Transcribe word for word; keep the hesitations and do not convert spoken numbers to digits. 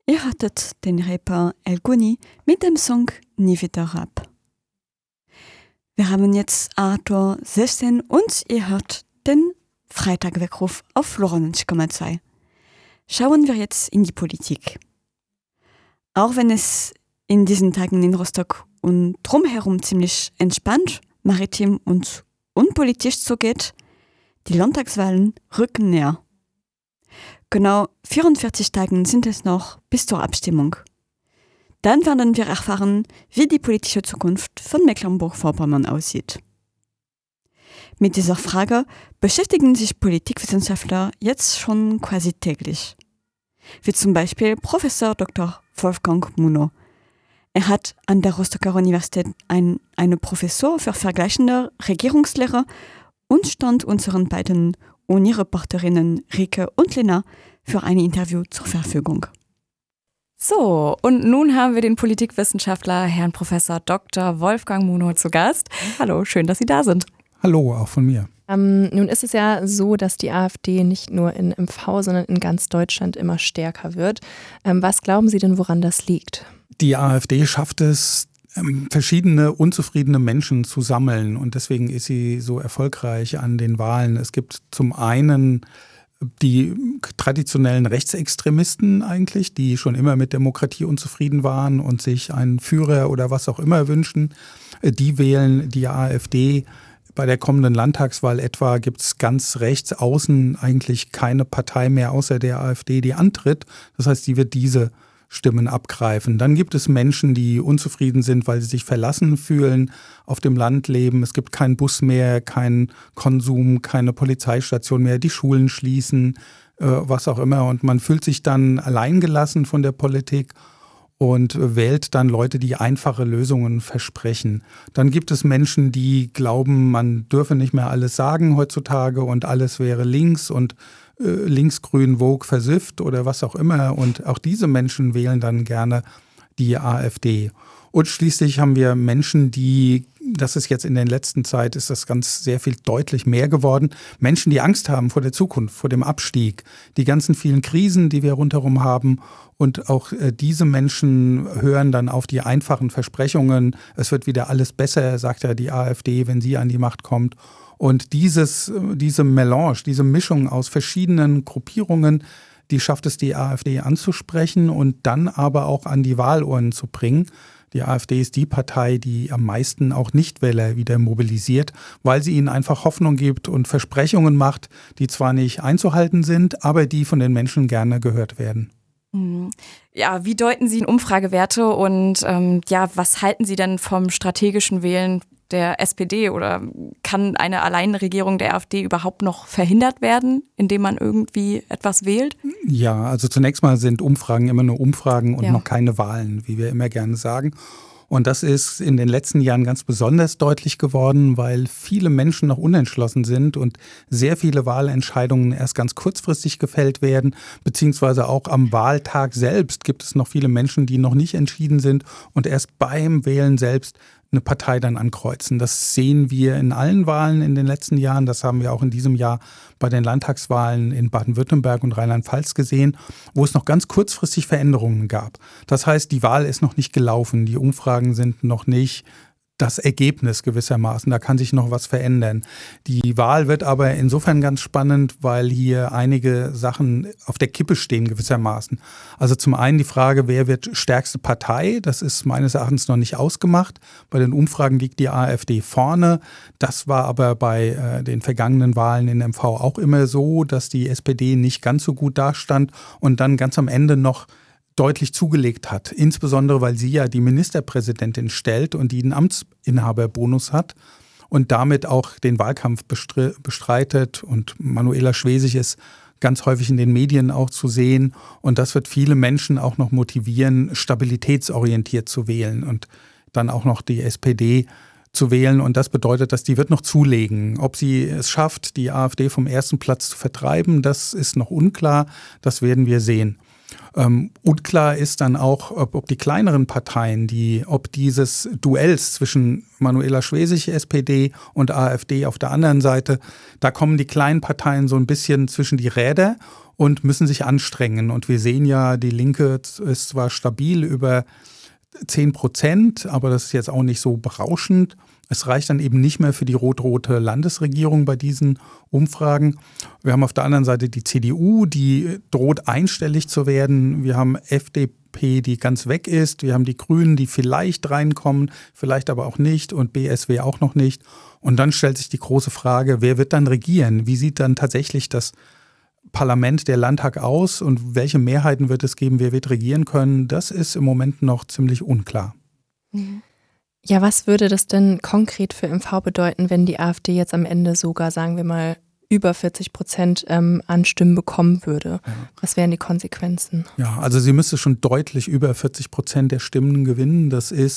Ihr hörtet den Rapper El Guni mit dem Song Nie wieder Rap. Wir haben jetzt acht Uhr sechzehn und ihr hört den Freitagweckruf auf neunundneunzig Komma zwei. Schauen wir jetzt in die Politik. Auch wenn es in diesen Tagen in Rostock und drumherum ziemlich entspannt, maritim und unpolitisch zugeht, die Landtagswahlen rücken näher. Genau vierundvierzig Tage sind es noch bis zur Abstimmung. Dann werden wir erfahren, wie die politische Zukunft von Mecklenburg-Vorpommern aussieht. Mit dieser Frage beschäftigen sich Politikwissenschaftler jetzt schon quasi täglich. Wie zum Beispiel Professor Doktor Wolfgang Munow. Er hat an der Rostocker Universität ein, eine Professur für vergleichende Regierungslehre und stand unseren beiden Uni-Reporterinnen Rike und Lena für ein Interview zur Verfügung. So, und nun haben wir den Politikwissenschaftler Herrn Professor Doktor Wolfgang Munow zu Gast. Hallo, schön, dass Sie da sind. Hallo, auch von mir. Ähm, nun ist es ja so, dass die AfD nicht nur in M V, sondern in ganz Deutschland immer stärker wird. Ähm, was glauben Sie denn, woran das liegt? Die AfD schafft es, verschiedene unzufriedene Menschen zu sammeln und deswegen ist sie so erfolgreich an den Wahlen. Es gibt zum einen die traditionellen Rechtsextremisten eigentlich, die schon immer mit Demokratie unzufrieden waren und sich einen Führer oder was auch immer wünschen. Die wählen die AfD. Bei der kommenden Landtagswahl etwa gibt es ganz rechts außen eigentlich keine Partei mehr außer der AfD, die antritt. Das heißt, die wird diese Stimmen abgreifen. Dann gibt es Menschen, die unzufrieden sind, weil sie sich verlassen fühlen, auf dem Land leben. Es gibt keinen Bus mehr, keinen Konsum, keine Polizeistation mehr, die Schulen schließen, äh, was auch immer. Und man fühlt sich dann alleingelassen von der Politik und wählt dann Leute, die einfache Lösungen versprechen. Dann gibt es Menschen, die glauben, man dürfe nicht mehr alles sagen heutzutage und alles wäre links und linksgrün, Vogue, versifft oder was auch immer. Und auch diese Menschen wählen dann gerne die AfD. Und schließlich haben wir Menschen, die, das ist jetzt in der letzten Zeit, ist das ganz sehr viel deutlich mehr geworden, Menschen, die Angst haben vor der Zukunft, vor dem Abstieg, die ganzen vielen Krisen, die wir rundherum haben. Und auch diese Menschen hören dann auf die einfachen Versprechungen. Es wird wieder alles besser, sagt ja die AfD, wenn sie an die Macht kommt. Und dieses, diese Melange, diese Mischung aus verschiedenen Gruppierungen, die schafft es, die AfD anzusprechen und dann aber auch an die Wahlurnen zu bringen. Die AfD ist die Partei, die am meisten auch Nichtwähler wieder mobilisiert, weil sie ihnen einfach Hoffnung gibt und Versprechungen macht, die zwar nicht einzuhalten sind, aber die von den Menschen gerne gehört werden. Ja, wie deuten Sie in Umfragewerte und ähm, ja, was halten Sie denn vom strategischen Wählen der S P D oder kann eine Alleinregierung der AfD überhaupt noch verhindert werden, indem man irgendwie etwas wählt? Ja, also zunächst mal sind Umfragen immer nur Umfragen und ja. noch keine Wahlen, wie wir immer gerne sagen. Und das ist in den letzten Jahren ganz besonders deutlich geworden, weil viele Menschen noch unentschlossen sind und sehr viele Wahlentscheidungen erst ganz kurzfristig gefällt werden, beziehungsweise auch am Wahltag selbst gibt es noch viele Menschen, die noch nicht entschieden sind und erst beim Wählen selbst eine Partei dann ankreuzen. Das sehen wir in allen Wahlen in den letzten Jahren. Das haben wir auch in diesem Jahr bei den Landtagswahlen in Baden-Württemberg und Rheinland-Pfalz gesehen, wo es noch ganz kurzfristig Veränderungen gab. Das heißt, die Wahl ist noch nicht gelaufen. Die Umfragen sind noch nicht das Ergebnis gewissermaßen. Da kann sich noch was verändern. Die Wahl wird aber insofern ganz spannend, weil hier einige Sachen auf der Kippe stehen gewissermaßen. Also zum einen die Frage, wer wird stärkste Partei? Das ist meines Erachtens noch nicht ausgemacht. Bei den Umfragen liegt die AfD vorne. Das war aber bei äh, den vergangenen Wahlen in M V auch immer so, dass die S P D nicht ganz so gut dastand und dann ganz am Ende noch deutlich zugelegt hat, insbesondere weil sie ja die Ministerpräsidentin stellt und die einen Amtsinhaberbonus hat und damit auch den Wahlkampf bestreitet. Und Manuela Schwesig ist ganz häufig in den Medien auch zu sehen und das wird viele Menschen auch noch motivieren, stabilitätsorientiert zu wählen und dann auch noch die S P D zu wählen. Und das bedeutet, dass die wird noch zulegen. Ob sie es schafft, die AfD vom ersten Platz zu vertreiben, das ist noch unklar. Das werden wir sehen. Ähm, unklar ist dann auch, ob, ob die kleineren Parteien, die, ob dieses Duells zwischen Manuela Schwesig, S P D, und AfD auf der anderen Seite, da kommen die kleinen Parteien so ein bisschen zwischen die Räder und müssen sich anstrengen. Und wir sehen ja, die Linke ist zwar stabil über zehn Prozent, aber das ist jetzt auch nicht so berauschend. Es reicht dann eben nicht mehr für die rot-rote Landesregierung bei diesen Umfragen. Wir haben auf der anderen Seite die C D U, die droht einstellig zu werden. Wir haben F D P, die ganz weg ist. Wir haben die Grünen, die vielleicht reinkommen, vielleicht aber auch nicht, und B S W auch noch nicht. Und dann stellt sich die große Frage, wer wird dann regieren? Wie sieht dann tatsächlich das Parlament, der Landtag aus und welche Mehrheiten wird es geben, wer wird regieren können? Das ist im Moment noch ziemlich unklar. Mhm. Ja, was würde das denn konkret für M V bedeuten, wenn die AfD jetzt am Ende sogar, sagen wir mal, über vierzig Prozent ähm, an Stimmen bekommen würde? Ja. Was wären die Konsequenzen? Ja, also sie müsste schon deutlich über vierzig Prozent der Stimmen gewinnen. Das ist